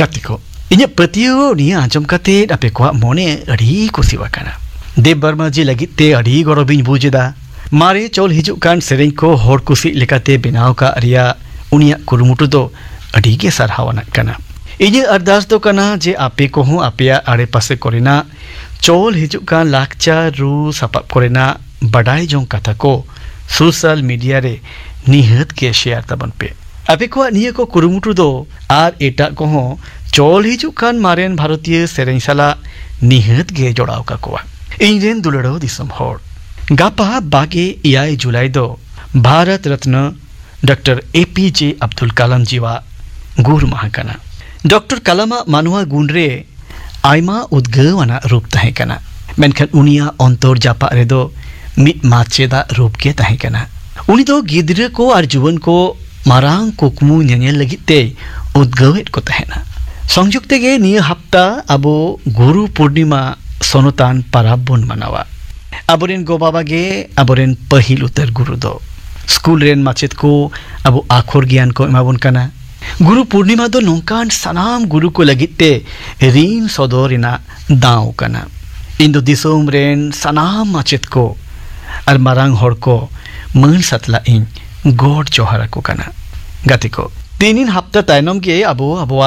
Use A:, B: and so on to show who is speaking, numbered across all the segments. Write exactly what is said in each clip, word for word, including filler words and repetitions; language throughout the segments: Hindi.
A: गाते को इन्हें प्रतियो निया आंचम कते अपे को मोने अड़ी कुसी वकाना देव वर्मा जी लगी ते अड़ी गौरबिन बुजेदा मारे चोल हिजु कान सेरें को होर कुसी लेकाते बनाव का अरिया उनिया कुरुमुटु दो अड़ी के सरहावना कना इन्हें अरदास दो कना जे आपे को हूँ आपेया आड़े पासे कोरेना चोल हिजु कान लाकचार रू सपाप कोरेना बड़ाई जों कथा को सोशल मीडिया रे निहत के शेयर तबन पे आपे को निये को कुरुमुटु दो आर एटा को हूँ चोल हिजु कान मारेन भारतीय सेरें साला निहत गे जोड़ाव का कोआ इंजन दुलड़ो दिसम होर गापा बागे इयाई जुलाई दो भारत रत्न डॉक्टर एपीजे अब्दुल कलाम जीवा गुर महाकना डॉक्टर कलाम मानुआ गुण रे आयमा उद्गवाना रूप तहे कना मेनखान उनिया अंतर जापा रे दो मिट माचेदा रूप के तहे कना उनी दो गिद्रे को और जुवन को मारांग कुकमु नेनेल लगिते उद्गवेट को तहेना संयुक्ते गे निया हप्ता अबो गुरु पूर्णिमा सोनतान पराबन मनावा अबोरेन गो बाबा गे अबोरेन पहिल उतर गुरु दो स्कूल रेन माचेत को अबो आखोर ज्ञान को एमाबन कना गुरु पूर्णिमा दो नोंकान सनाम गुरु को लगिते रीन सदोरिना दाव कना इंदो दिसोम रेन सनाम माचेत को और मारांग होर को मन सतला इन गोड जोहारा को कना गाते को तीनिन हप्ता तायनम गे अबो अबोआ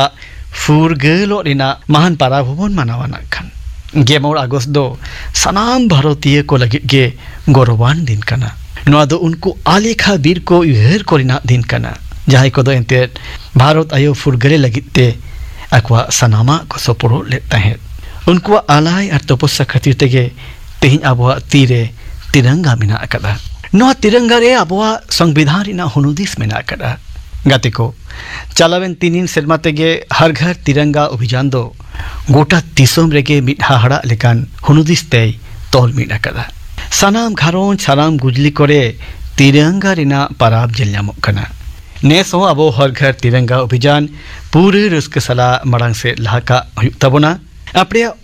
A: फुरगेलो रिना महान पाराभवन मनावाना खान गेमोर अगस्त दो सनाम भारतीय को लगे गे गौरवान दिन कना नोआ दो उनको आलेखा बीर को उहेर कोरिना दिन कना जहां को दो एंते भारत आयो फुरगले लगिते अक्वा सनामा को सोपोरो लेता है उनको आलाय और तपस्या खातिर तेगे तेहिं अबोआ तीरे तिरंगा मिना अकदा नोआ तिरंगा रे अबोआ संविधान रिना हुनुदिस मिना अकदा गाते को चालावेन तीनिन सेरमा तेगे हर घर तिरंगा अभियान दो गोटा दिसोम रेगे मिठहाड़ा लेकान हुनुदिस तेय तोल मिना कदा सनाम घारों सनाम गुजली करे तिरंगा रिना पराब जल्यामो कना नेसो अबो हर घर तिरंगा अभियान पूरे रस्क सला मड़ांग से लहाका तबोना अपने